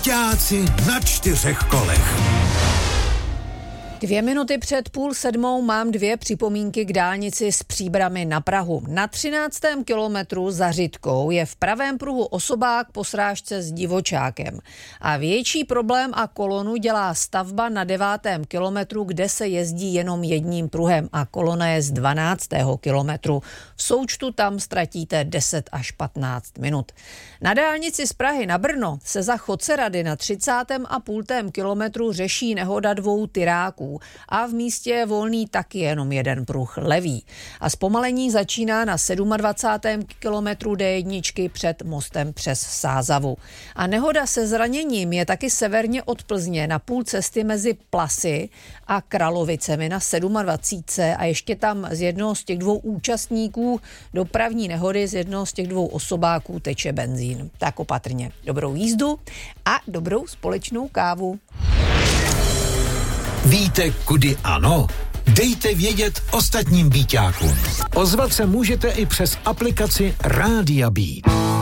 Byťáci na 4 kolech. 2 minuty před 6:30 mám 2 připomínky k dálnici z Příbrami na Prahu. Na 13. kilometru za Řitkou je v pravém pruhu osobák po srážce s divočákem. A větší problém a kolonu dělá stavba na 9. kilometru, kde se jezdí jenom jedním pruhem a kolona je z 12. kilometru. V součtu tam ztratíte 10 až 15 minut. Na dálnici z Prahy na Brno se za Chocerady na 30,5 kilometru řeší nehoda 2 tyráků. A v místě je volný taky jenom jeden pruh levý. A zpomalení začíná na 27. kilometru D1 před mostem přes Sázavu. A nehoda se zraněním je taky severně od Plzně na půl cesty mezi Plasy a Kralovicemi na 27. A ještě tam z jednoho z těch 2 účastníků dopravní nehody z jednoho z těch 2 osobáků teče benzín. Tak opatrně. Dobrou jízdu a dobrou společnou kávu. Víte, kudy ano? Dejte vědět ostatním byťákům. Ozvat se můžete i přes aplikaci Rádia Beat.